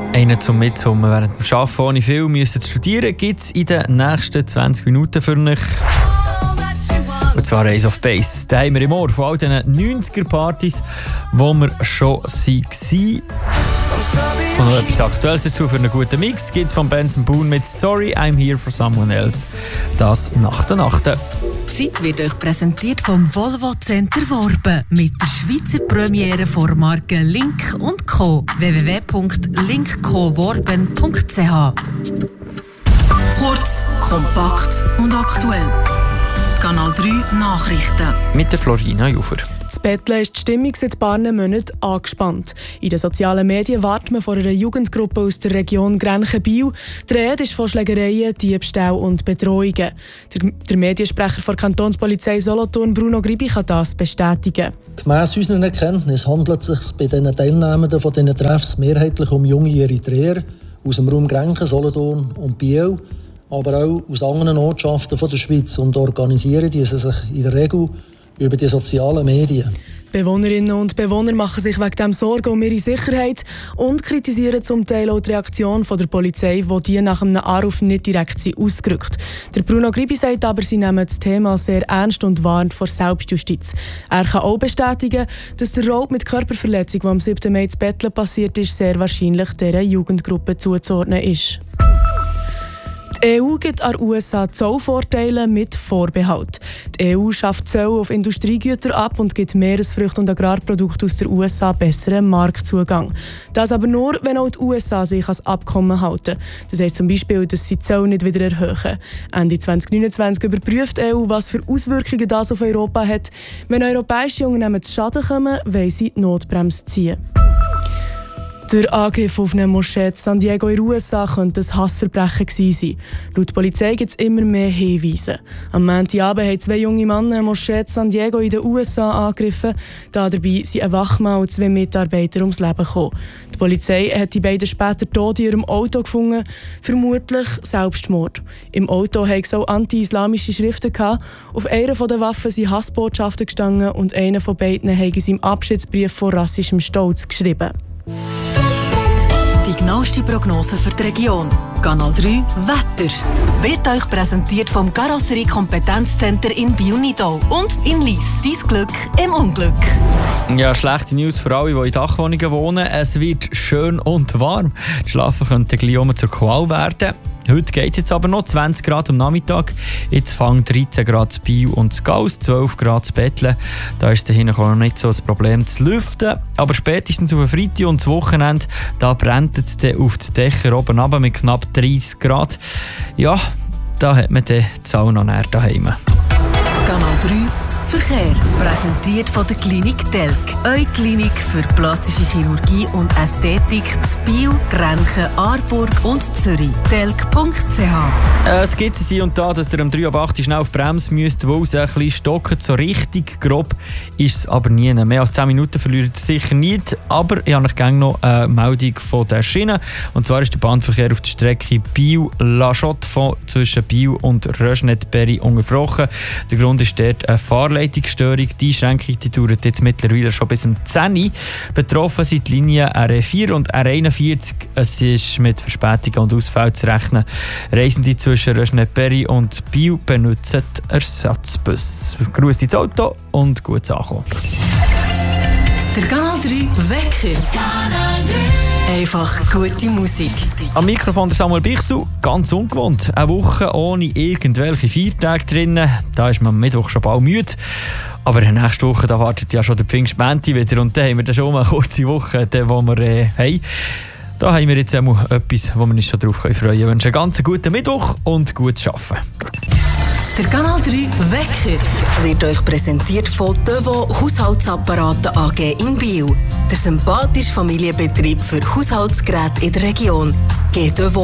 Einen zum Mitsummen während dem Arbeiten ohne viel müssen studieren, gibt es in den nächsten 20 Minuten für euch. Und zwar Ace of Base. Den haben wir im Ohr von all diesen 90er-Partys, wo wir schon waren. Und noch etwas Aktuelles dazu für einen guten Mix gibt es von Benson Boone mit «Sorry, I'm here for someone else». Das nach der Nacht. Die Zeit wird euch präsentiert vom Volvo Center Worben mit der Schweizer Premiere von Marken Link & Co. www.linkcoworben.ch. Kurz, kompakt und aktuell. Kanal 3 Nachrichten. Mit der Florina Jufer. Das Betteln ist die Stimmung seit ein paar Monaten angespannt. In den sozialen Medien wartet man vor einer Jugendgruppe aus der Region Grenchen-Biel. Die Rede ist von Schlägereien, Diebstahl und Bedrohungen. Der Mediensprecher der Kantonspolizei Solothurn, Bruno Gribi, kann das bestätigen. Gemäss unseren Erkenntnissen handelt es sich bei den Teilnehmenden von diesen Treffs mehrheitlich um junge Eritreer aus dem Raum Grenchen, Solothurn und Biel, aber auch aus anderen Ortschaften der Schweiz, und organisieren die sich in der Regel über die sozialen Medien. Bewohnerinnen und Bewohner machen sich wegen dem Sorgen um ihre Sicherheit und kritisieren zum Teil auch die Reaktion von der Polizei, wo die nach einem Anruf nicht direkt ausgerückt. Der Bruno Gribi sagt aber, sie nehmen das Thema sehr ernst und warnt vor Selbstjustiz. Er kann auch bestätigen, dass der Raub mit Körperverletzung, der am 7. Mai zu Betteln passiert ist, sehr wahrscheinlich dieser Jugendgruppe zuzuordnen ist. Die EU gibt an USA Zollvorteile mit Vorbehalt. Die EU schafft Zölle auf Industriegüter ab und gibt Meeresfrüchte und Agrarprodukte aus den USA besseren Marktzugang. Das aber nur, wenn auch die USA sich ans Abkommen halten. Das heisst zum Beispiel, dass sie die Zölle nicht wieder erhöhen. Ende 2029 überprüft die EU, was für Auswirkungen das auf Europa hat. Wenn europäische Unternehmen zu Schaden kommen, wollen sie die Notbremse ziehen. Der Angriff auf eine Moschee in San Diego in den USA könnte ein Hassverbrechen gewesen sein. Laut Polizei gibt es immer mehr Hinweise. Am Montagabend haben 2 junge Männer eine Moschee in San Diego in den USA angegriffen. Dabei sind ein Wachmann und 2 Mitarbeiter ums Leben gekommen. Die Polizei hat die beiden später tot in ihrem Auto gefunden, vermutlich Selbstmord. Im Auto hatten sie auch anti-islamische Schriften gehabt. Auf einer der Waffen sind Hassbotschaften gestanden und einer von beiden haben sie im Abschiedsbrief von rassischem Stolz geschrieben. Die genaueste Prognose für die Region. Kanal 3 Wetter. Wird euch präsentiert vom Karosserie-Kompetenzcenter in Biel-Nidau und in Lyss. Dein Glück im Unglück. Ja, schlechte News für alle, die in Dachwohnungen wohnen. Es wird schön und warm. Das Schlafen könnte gleich zur Qual werden. Heute geht es jetzt aber noch 20 Grad am Nachmittag. Jetzt fangen 13 Grad zu Biel und zu Gauss, 12 Grad zu Betteln. Da ist dahinter noch nicht so ein Problem zu lüften. Aber spätestens auf den Freitag und das Wochenende, da brennt es auf den Dächern oben runter mit knapp 30 Grad. Ja, da hat man dann die Sauna näher daheim. Kanal 3 Verkehr. Präsentiert von der Klinik Telk. Eure Klinik für plastische Chirurgie und Ästhetik zu Biel, Grenchen, Aarburg und Zürich. telk.ch. Es gibt es hier und da, dass ihr am 3 ab 8 schnell auf die Bremse müsst, wo es ein bisschen stocken. So richtig grob ist es aber nie. Mehr als 10 Minuten verliert ihr sicher nicht. Aber ich habe euch gerne noch eine Meldung von der Schiene. Und zwar ist der Bahnverkehr auf der Strecke Biel-La Chaux-de-Fonds zwischen Biel und Röschnett-Berry unterbrochen. Der Grund ist dort eine Fahrleitungsstörung. Die Einschränkung die dauert jetzt mittlerweile schon bis um 10 Uhr. Betroffen sind die Linien R4 und R41. Es ist mit Verspätungen und Ausfällen zu rechnen. Reisende zwischen Röschnett-Berry und Biel benutzen Ersatzbus. Grüß ins Auto und gutes Ankommen. Der Kanal 3 Wecker. Kanal 3. Einfach gute Musik. Am Mikrofon der Samuel Bichsel, ganz ungewohnt. Eine Woche ohne irgendwelche Feiertage drinnen. Da ist man am Mittwoch schon bald müde. Aber nächste Woche da wartet ja schon der Pfingstmänti wieder. Und dann haben wir dann schon mal eine kurze Woche, wo wir haben. Da haben wir jetzt einmal etwas, wo wir uns schon darauf freuen können. Ich wünsche einen ganz guten Mittwoch und gutes Arbeiten. Der Kanal 3 Wecker wird euch präsentiert von Devo Haushaltsapparate AG in Biel. Der sympathische Familienbetrieb für Haushaltsgeräte in der Region. Geht Devo